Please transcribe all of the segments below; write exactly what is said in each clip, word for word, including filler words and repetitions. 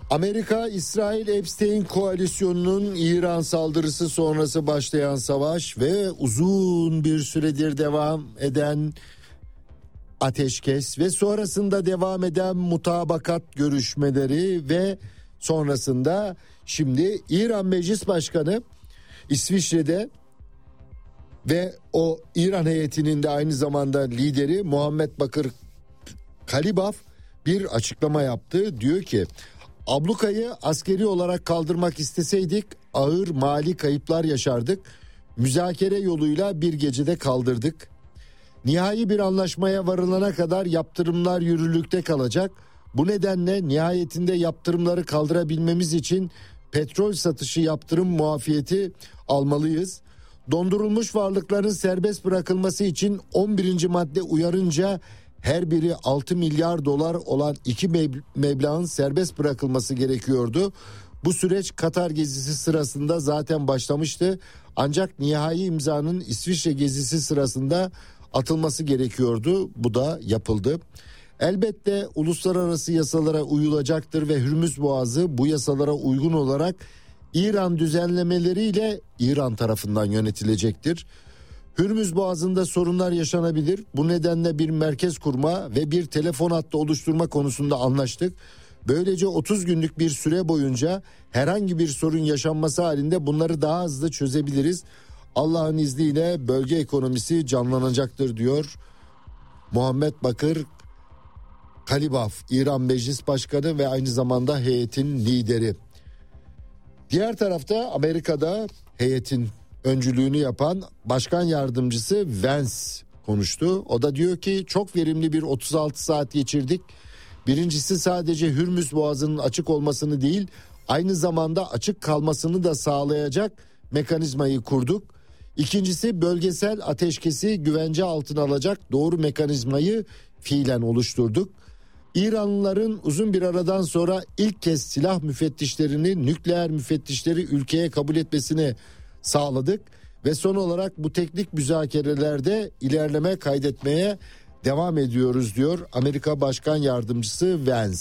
Amerika, İsrail Epstein koalisyonunun İran saldırısı sonrası başlayan savaş ve uzun bir süredir devam eden ateşkes ve sonrasında devam eden mutabakat görüşmeleri ve sonrasında şimdi İran Meclis Başkanı İsviçre'de ve o İran heyetinin de aynı zamanda lideri Muhammed Bakır Kalibaf bir açıklama yaptı. Diyor ki ablukayı askeri olarak kaldırmak isteseydik ağır mali kayıplar yaşardık. Müzakere yoluyla bir gecede kaldırdık. Nihai bir anlaşmaya varılana kadar yaptırımlar yürürlükte kalacak. Bu nedenle nihayetinde yaptırımları kaldırabilmemiz için petrol satışı yaptırım muafiyeti almalıyız. Dondurulmuş varlıkların serbest bırakılması için on birinci madde uyarınca her biri altı milyar dolar olan iki meblağın serbest bırakılması gerekiyordu. Bu süreç Katar gezisi sırasında zaten başlamıştı. Ancak nihai imzanın İsviçre gezisi sırasında atılması gerekiyordu. Bu da yapıldı. Elbette uluslararası yasalara uyulacaktır ve Hürmüz Boğazı bu yasalara uygun olarak İran düzenlemeleriyle İran tarafından yönetilecektir. Hürmüz Boğazı'nda sorunlar yaşanabilir. Bu nedenle bir merkez kurma ve bir telefon hattı oluşturma konusunda anlaştık. Böylece otuz günlük bir süre boyunca herhangi bir sorun yaşanması halinde bunları daha hızlı çözebiliriz. Allah'ın izniyle bölge ekonomisi canlanacaktır diyor Muhammed Bakır Kalibaf, İran Meclis Başkanı ve aynı zamanda heyetin lideri. Diğer tarafta Amerika'da heyetin öncülüğünü yapan Başkan Yardımcısı Vance konuştu. O da diyor ki çok verimli bir otuz altı saat geçirdik. Birincisi sadece Hürmüz Boğazı'nın açık olmasını değil, aynı zamanda açık kalmasını da sağlayacak mekanizmayı kurduk. İkincisi bölgesel ateşkesi güvence altına alacak doğru mekanizmayı fiilen oluşturduk. İranlıların uzun bir aradan sonra ilk kez silah müfettişlerini, nükleer müfettişleri ülkeye kabul etmesini sağladık ve son olarak bu teknik müzakerelerde ilerleme kaydetmeye devam ediyoruz diyor Amerika Başkan Yardımcısı Vance.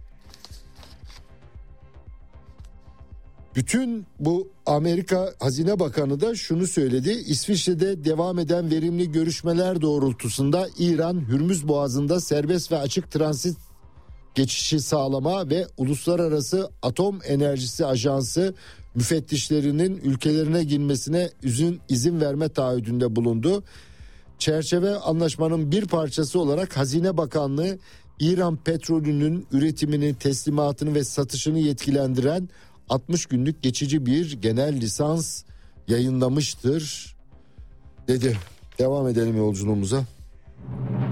Bütün bu Amerika Hazine Bakanı da şunu söyledi. İsviçre'de devam eden verimli görüşmeler doğrultusunda İran Hürmüz Boğazı'nda serbest ve açık transit geçişi sağlama ve Uluslararası Atom Enerjisi Ajansı müfettişlerinin ülkelerine girmesine izin, izin verme taahhüdünde bulundu. Çerçeve anlaşmanın bir parçası olarak Hazine Bakanlığı İran petrolünün üretimini, teslimatını ve satışını yetkilendiren altmış günlük geçici bir genel lisans yayınlamıştır dedi. Devam edelim yolculuğumuza.